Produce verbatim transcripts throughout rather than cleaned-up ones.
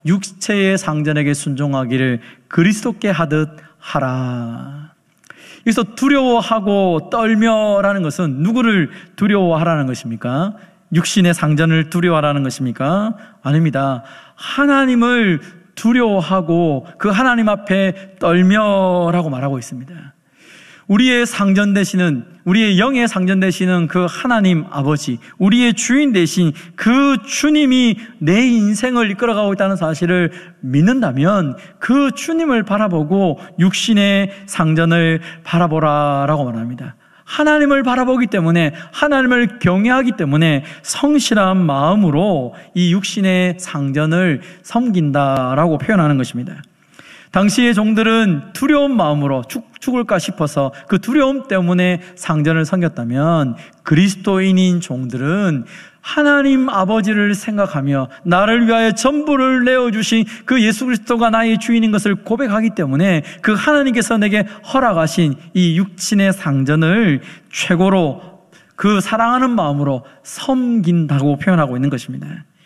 육체의 상전에게 순종하기를 그리스도께 하듯 하라. 여기서 두려워하고 떨며라는 것은 누구를 두려워하라는 것입니까? 육신의 상전을 두려워하라는 것입니까? 아닙니다. 하나님을 두려워하고 그 하나님 앞에 떨며라고 말하고 있습니다. 우리의 상전 되시는, 우리의 영의 상전 되시는 그 하나님 아버지, 우리의 주인 되신 그 주님이 내 인생을 이끌어가고 있다는 사실을 믿는다면 그 주님을 바라보고 육신의 상전을 바라보라라고 말합니다. 하나님을 바라보기 때문에, 하나님을 경외하기 때문에 성실한 마음으로 이 육신의 상전을 섬긴다라고 표현하는 것입니다. 당시의 종들은 두려운 마음으로 죽, 죽을까 싶어서 그 두려움 때문에 상전을 섬겼다면, 그리스도인인 종들은 하나님 아버지를 생각하며 나를 위하여 전부를 내어주신 그 예수 그리스도가 나의 주인인 것을 고백하기 때문에 그 하나님께서 내게 허락하신 이 육신의 상전을 최고로 그 사랑하는 마음으로 섬긴다고 표현하고 있는 것입니다.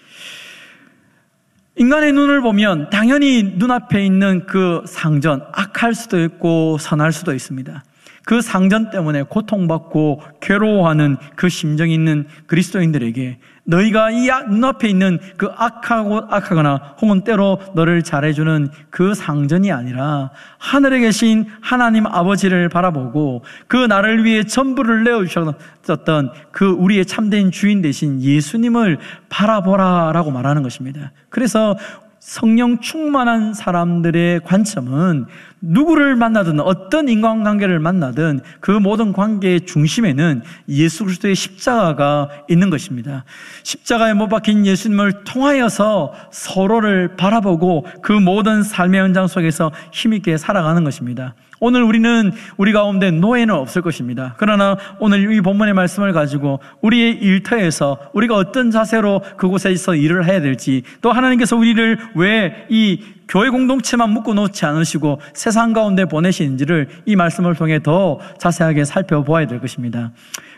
인간의 눈을 보면 당연히 눈앞에 있는 그 상전, 악할 수도 있고 선할 수도 있습니다. 그 상전 때문에 고통받고 괴로워하는 그 심정이 있는 그리스도인들에게 너희가 이 눈앞에 있는 그 악하고 악하거나 혹은 때로 너를 잘해주는 그 상전이 아니라 하늘에 계신 하나님 아버지를 바라보고 그 나를 위해 전부를 내어주셨던 그 우리의 참된 주인 되신 예수님을 바라보라라고 말하는 것입니다. 그래서 성령 충만한 사람들의 관점은 누구를 만나든 어떤 인간관계를 만나든 그 모든 관계의 중심에는 예수 그리스도의 십자가가 있는 것입니다. 십자가에 못 박힌 예수님을 통하여서 서로를 바라보고 그 모든 삶의 현장 속에서 힘있게 살아가는 것입니다. 오늘 우리는 우리 가운데 노예는 없을 것입니다. 그러나 오늘 이 본문의 말씀을 가지고 우리의 일터에서 우리가 어떤 자세로 그곳에서 일을 해야 될지, 또 하나님께서 우리를 왜 이 교회 공동체만 묶어놓지 않으시고 세상 가운데 보내시는지를 이 말씀을 통해 더 자세하게 살펴보아야 될 것입니다.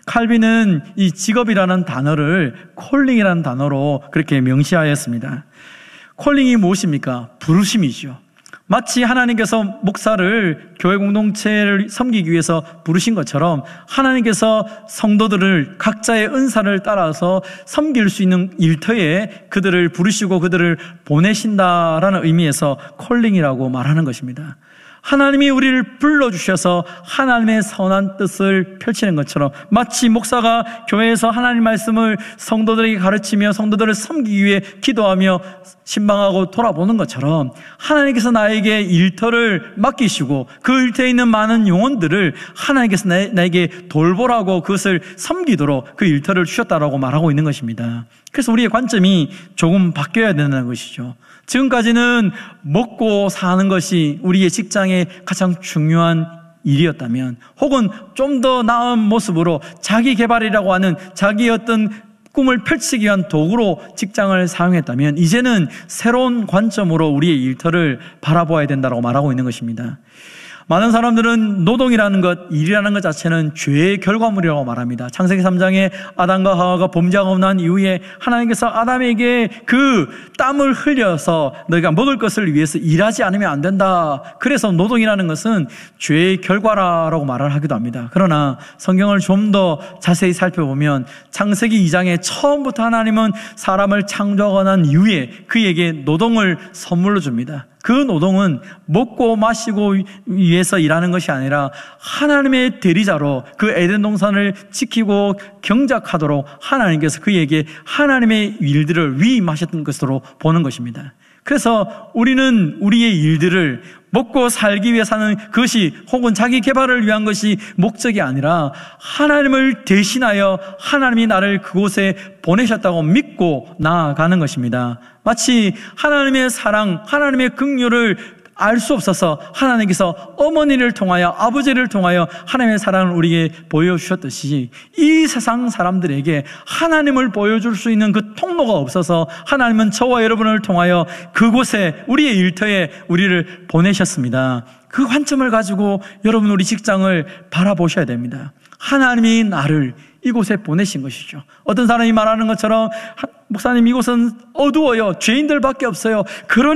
칼빈은 이 직업이라는 단어를 콜링이라는 단어로 그렇게 명시하였습니다. 콜링이 무엇입니까? 부르심이죠. 마치 하나님께서 목사를 교회 공동체를 섬기기 위해서 부르신 것처럼 하나님께서 성도들을 각자의 은사를 따라서 섬길 수 있는 일터에 그들을 부르시고 그들을 보내신다라는 의미에서 콜링이라고 말하는 것입니다. 하나님이 우리를 불러주셔서 하나님의 선한 뜻을 펼치는 것처럼, 마치 목사가 교회에서 하나님 말씀을 성도들에게 가르치며 성도들을 섬기기 위해 기도하며 신방하고 돌아보는 것처럼 하나님께서 나에게 일터를 맡기시고 그 일터에 있는 많은 영혼들을 하나님께서 나, 나에게 돌보라고 그것을 섬기도록 그 일터를 주셨다라고 말하고 있는 것입니다. 그래서 우리의 관점이 조금 바뀌어야 된다는 것이죠. 지금까지는 먹고 사는 것이 우리의 직장의 가장 중요한 일이었다면, 혹은 좀 더 나은 모습으로 자기 개발이라고 하는 자기의 어떤 꿈을 펼치기 위한 도구로 직장을 사용했다면, 이제는 새로운 관점으로 우리의 일터를 바라보아야 된다고 말하고 있는 것입니다. 많은 사람들은 노동이라는 것, 일이라는 것 자체는 죄의 결과물이라고 말합니다. 창세기 삼 장에 아담과 하와가 범죄하고 난 이후에 하나님께서 아담에게 그 땀을 흘려서 너희가 먹을 것을 위해서 일하지 않으면 안 된다. 그래서 노동이라는 것은 죄의 결과라고 말을 하기도 합니다. 그러나 성경을 좀 더 자세히 살펴보면 창세기 이 장에 처음부터 하나님은 사람을 창조하고 난 이후에 그에게 노동을 선물로 줍니다. 그 노동은 먹고 마시고 위해서 일하는 것이 아니라 하나님의 대리자로 그 에덴 동산을 지키고 경작하도록 하나님께서 그에게 하나님의 일들을 위임하셨던 것으로 보는 것입니다. 그래서 우리는 우리의 일들을 먹고 살기 위해 사는 것이, 혹은 자기 개발을 위한 것이 목적이 아니라 하나님을 대신하여 하나님이 나를 그곳에 보내셨다고 믿고 나아가는 것입니다. 마치 하나님의 사랑, 하나님의 긍휼을 알 수 없어서 하나님께서 어머니를 통하여, 아버지를 통하여 하나님의 사랑을 우리에게 보여주셨듯이, 이 세상 사람들에게 하나님을 보여줄 수 있는 그 통로가 없어서 하나님은 저와 여러분을 통하여 그곳에, 우리의 일터에 우리를 보내셨습니다. 그 관점을 가지고 여러분 우리 직장을 바라보셔야 됩니다. 하나님이 나를 이곳에 보내신 것이죠. 어떤 사람이 말하는 것처럼 목사님 이곳은 어두워요. 죄인들밖에 없어요. 그러니